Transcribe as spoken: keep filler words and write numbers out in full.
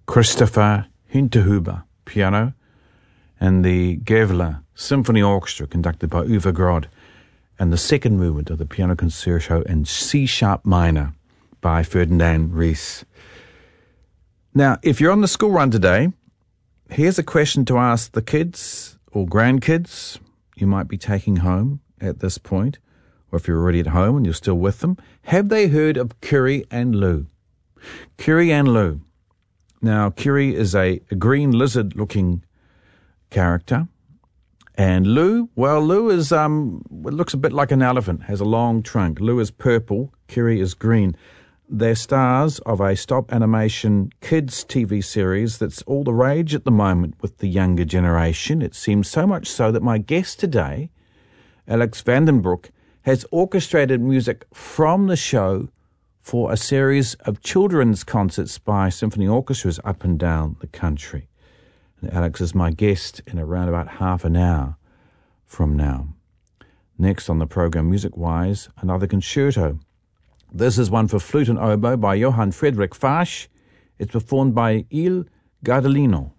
Christopher Hinterhuber, piano, and the Gävle Symphony Orchestra, conducted by Uwe Grod, and the second movement of the Piano Concerto in C-sharp minor by Ferdinand Ries. Now, if you're on the school run today, here's a question to ask the kids or grandkids you might be taking home at this point, or if you're already at home and you're still with them. Have they heard of Kiri and Lou? Kiri and Lou. Now, Kiri is a, a green lizard-looking character, and Lou, well, Lou is um, it looks a bit like an elephant, has a long trunk. Lou is purple, Kiri is green. They're stars of a stop animation kids T V series that's all the rage at the moment with the younger generation. It seems so much so that my guest today, Alex Vandenbroek, has orchestrated music from the show for a series of children's concerts by symphony orchestras up and down the country. And Alex is my guest in around about half an hour from now. Next on the program, music-wise, another concerto. This is one for flute and oboe by Johann Friedrich Fasch. It's performed by Il Gardellino.